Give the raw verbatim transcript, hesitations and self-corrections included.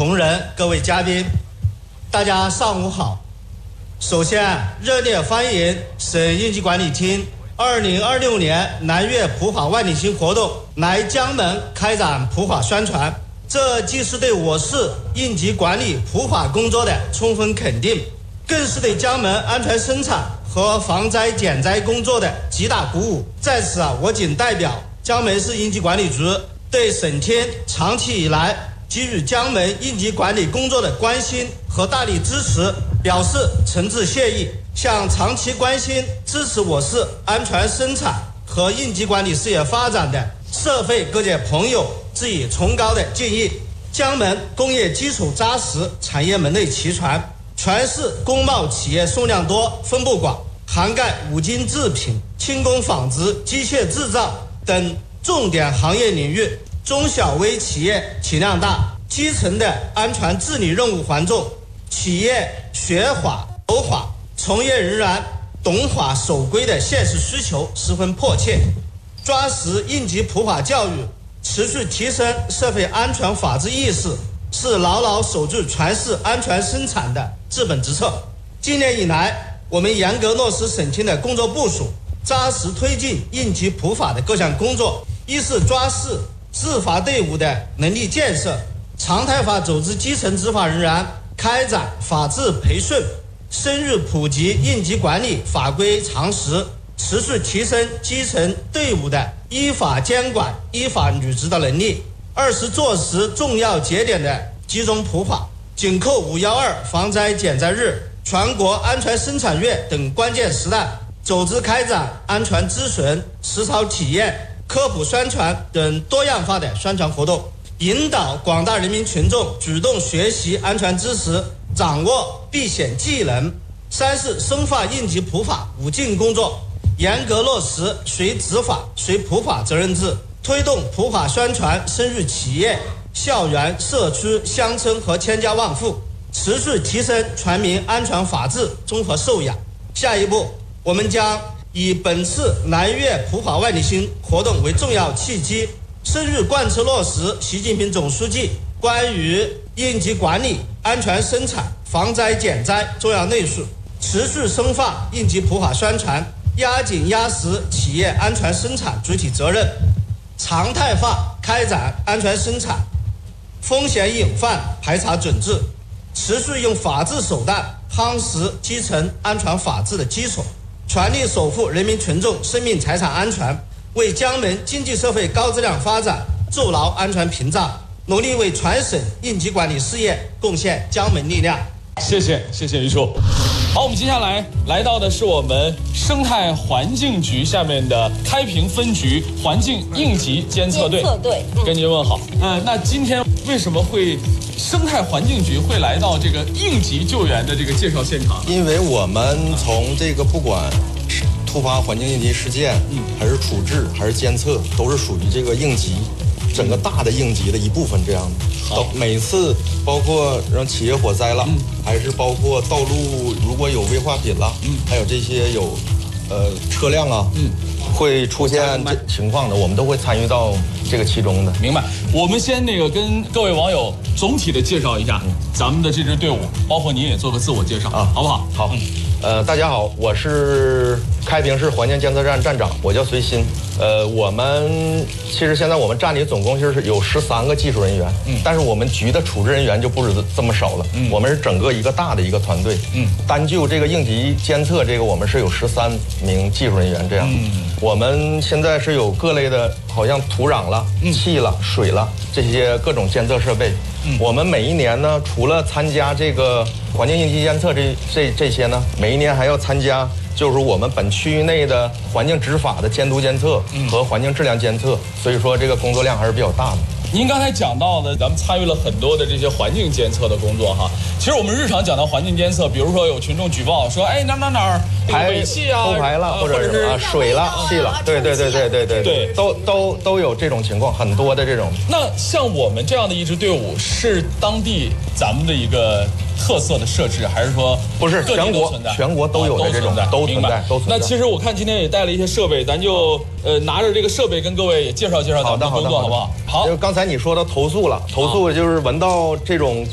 同仁、各位嘉宾，大家上午好。首先，热烈欢迎省应急管理厅二零二六年南粤普法万里行活动来江门开展普法宣传，这既是对我市应急管理普法工作的充分肯定，更是对江门安全生产和防灾减灾工作的极大鼓舞。在此啊，我谨代表江门市应急管理局对省厅长期以来给予江门应急管理工作的关心和大力支持表示诚挚谢意，向长期关心支持我市安全生产和应急管理事业发展的社会各界朋友致以崇高的敬意。江门工业基础扎实，产业门类齐全，全市工贸企业数量多，分布广，涵盖五金制品、轻工纺织、机械制造等重点行业领域，中小微企业体量大，基层的安全治理任务繁重，企业学法守法，从业人员懂法守规的现实需求十分迫切。抓实应急普法教育，持续提升社会安全法治意识，是牢牢守住全市安全生产的治本之策。今年以来，我们严格落实省厅的工作部署，扎实推进应急普法的各项工作。一是抓实执法队伍的能力建设，常态化组织基层执法人员开展法治培训，深入普及应急管理法规常识，持续提升基层队伍的依法监管、依法履职的能力。二是落实重要节点的集中普法，紧扣五一二防灾减灾日、全国安全生产月等关键时代，组织开展安全咨询、实操体验、科普宣传等多样化的宣传活动，引导广大人民群众主动学习安全知识，掌握避险技能。三是深化应急普法五禁工作，严格落实谁执法谁普法责任制，推动普法宣传深入企业、校园、社区、乡村和千家万户，持续提升全民安全法治综合素养。下一步，我们将以本次南粤普法万里行活动为重要契机，深入贯彻落实习近平总书记关于应急管理、安全生产、防灾减灾重要内述，持续深化应急普法宣传，压紧压实企业安全生产主体责任，常态化开展安全生产风险隐患排查准治，持续用法治手段夯实基层安全法治的基础，全力守护人民群众生命财产安全，为江门经济社会高质量发展筑牢安全屏障，努力为全省应急管理事业贡献江门力量。 谢谢，谢谢于处。好，我们接下来来到的是我们生态环境局下面的开平分局环境应急监测队， 监测队、嗯、 跟您问好。呃，那今天为什么会生态环境局会来到这个应急救援的这个介绍现场？ 因为我们从这个不管突发环境应急事件，嗯，还是处置，还是监测，都是属于这个应急。整个大的应急的一部分，这样的， 好， 每次包括让企业火灾了，嗯，还是包括道路如果有危化品了，嗯，还有这些有，呃，车辆啊，嗯，会出现这情况的，我们都会参与到这个其中的。 明白。我们先那个跟各位网友总体的介绍一下咱们的这支队伍，包括您也做个自我介绍啊，好不好？ 好，嗯、呃，大家好，我是开平市环境监测站站长，我叫隋鑫。呃，我们其实现在我们站里总共就是有十三个技术人员，嗯，但是我们局的处置人员就不是这么少了，嗯，我们是整个一个大的一个团队，嗯，单就这个应急监测这个，我们是有十三名技术人员这样，嗯，我们现在是有各类的，好像土壤了、气了、水了这些各种监测设备，嗯，我们每一年呢，除了参加这个环境应急监测这这这些呢，每一年还要参加。就是我们本区域内的环境执法的监督监测和环境质量监测，所以说这个工作量还是比较大的。 您刚才讲到的，咱们参与了很多的这些环境监测的工作哈。其实我们日常讲到环境监测，比如说有群众举报说，哎哪哪哪儿排尾气啊、 偷排了，或者是啊水了、气了，对对对对对对对，都都都有这种情况，很多的这种。 那像我们这样的一支队伍，是当地咱们的一个特色的设置，还是说不是全国全国都有的这种都存在都存在？ 那其实我看今天也带了一些设备，咱就呃拿着这个设备跟各位也介绍介绍咱们的工作，好不好？好， 就刚才你说的投诉了，投诉就是闻到这种